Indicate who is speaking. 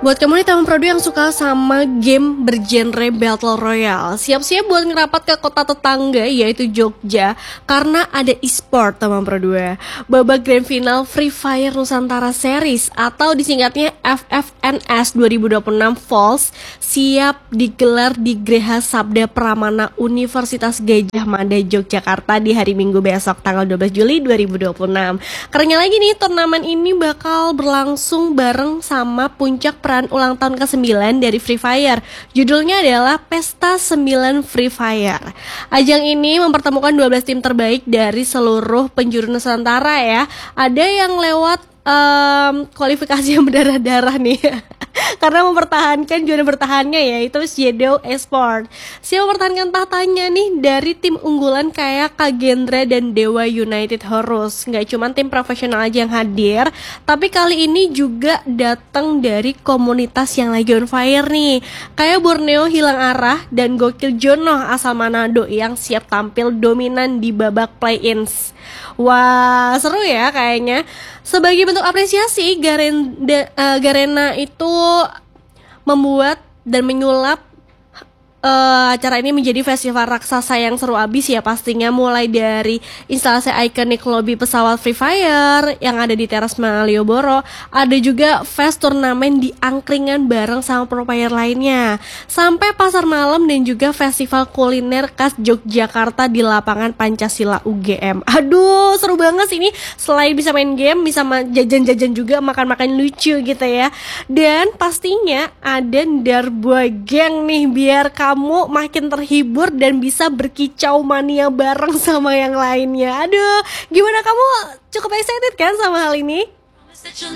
Speaker 1: Buat kamu nih teman Produ yang suka sama game bergenre Battle Royale, siap-siap buat ngerapat ke kota tetangga yaitu Jogja karena ada e-sport teman Produ. Babak Grand Final Free Fire Nusantara Series atau disingkatnya FFNS 2026 Falls siap digelar di Geraha Sabda Pramana Universitas Gadjah Mada Yogyakarta di hari Minggu besok tanggal 12 Juli 2026. Kerennya lagi nih, turnamen ini bakal berlangsung bareng sama puncak perayaan ulang tahun ke-9 dari Free Fire. Judulnya adalah Pesta 9 Free Fire. Ajang ini mempertemukan 12 tim terbaik dari seluruh penjuru Nusantara ya. Ada yang lewat kualifikasi yang berdarah-darah nih. Karena mempertahankan juara bertahannya yaitu Shadow Esport. Siapa mempertahankan tahtanya nih dari tim unggulan kayak Kagendra dan Dewa United Horus. Nggak cuma tim profesional aja yang hadir, tapi kali ini juga datang dari komunitas yang lagi on fire nih. Kayak Borneo Hilang Arah dan Gokil Jono asal Manado yang siap tampil dominan di babak play-ins. Wah, seru ya kayaknya. Sebagai bentuk apresiasi, Garena itu membuat dan menyulap acara ini menjadi festival raksasa yang seru abis ya pastinya, mulai dari instalasi ikonik lobby pesawat Free Fire yang ada di teras Malioboro, ada juga fest turnamen di angkringan bareng sama pro player lainnya, sampai pasar malam dan juga festival kuliner khas Yogyakarta di lapangan Pancasila UGM. Aduh, seru banget sih ini, selain bisa main game, bisa jajan-jajan juga, makan-makan lucu gitu ya. Dan pastinya ada Darboy Gang nih, biar kamu makin terhibur dan bisa berkicau mania bareng sama yang lainnya. Aduh, gimana, kamu cukup excited kan sama hal ini?